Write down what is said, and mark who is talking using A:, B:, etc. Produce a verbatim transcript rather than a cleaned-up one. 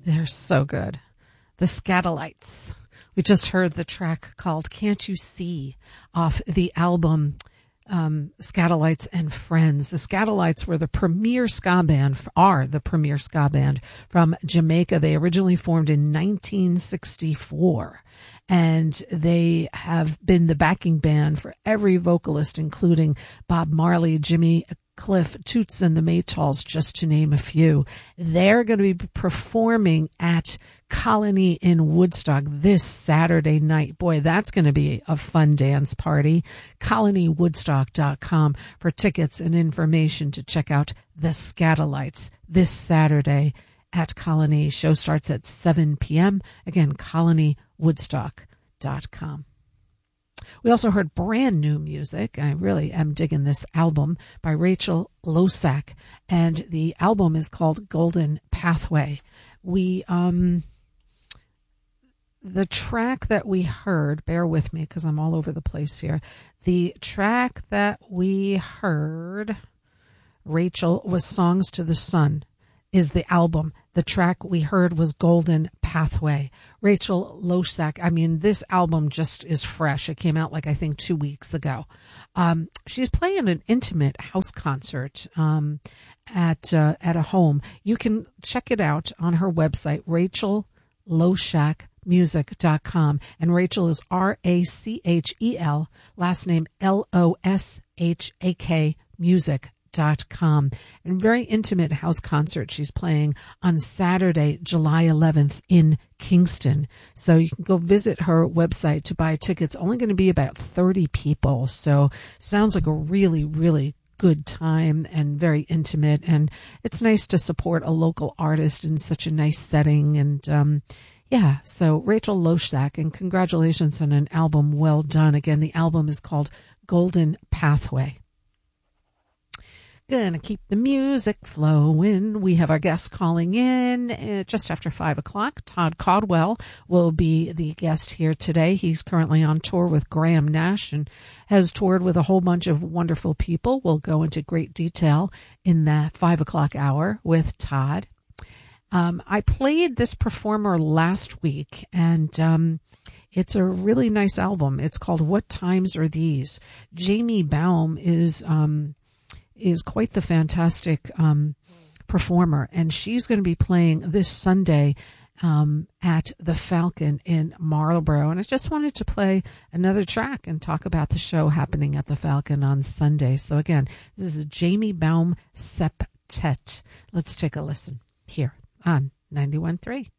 A: They're so good. The Skatalites. We just heard the track called Can't You See off the album um, Skatalites and Friends. The Skatalites were the premier ska band, are the premier ska band from Jamaica. They originally formed in nineteen sixty-four. And they have been the backing band for every vocalist, including Bob Marley, Jimmy Cliff, Toots and the Maytals, just to name a few. They're going to be performing at Colony in Woodstock this Saturday night. Boy, that's going to be a fun dance party. colony woodstock dot com for tickets and information to check out the Skatalites this Saturday at Colony. Show starts at seven p.m. Again, colony woodstock dot com. We also heard brand new music. I really am digging this album by Rachel Losack, and the album is called Golden Pathway. We, um, the track that we heard, bear with me because I'm all over the place here. The track that we heard, Rachel, was Songs to the Sun, is the album. The track we heard was Golden Pathway. Rachel Losack, I mean, this album just is fresh. It came out like, I think, two weeks ago. Um, she's playing an intimate house concert um, at uh, at a home. You can check it out on her website, rachel losack music dot com. And Rachel is R A C H E L, last name L O S H A K, music dot com. And very intimate house concert she's playing on Saturday, July eleventh in Kingston. So you can go visit her website to buy tickets. Only going to be about thirty people. So sounds like a really, really good time and very intimate. And it's nice to support a local artist in such a nice setting. And, um, yeah, so Rachel Losack, and congratulations on an album well done. Again, the album is called Golden Pathway. Gonna keep the music flowing. We have our guest calling in uh, just after five o'clock. Todd Caldwell will be the guest here today. He's currently on tour with Graham Nash and has toured with a whole bunch of wonderful people. We'll go into great detail in that five o'clock hour with Todd. Um, I played this performer last week, and um, it's a really nice album. It's called What Times Are These? Jamie Baum is... Um, is quite the fantastic um, performer, and she's going to be playing this Sunday um, at the Falcon in Marlborough. And I just wanted to play another track and talk about the show happening at the Falcon on Sunday. So again, this is Jamie Baum Septet. Let's take a listen here on ninety-one point three.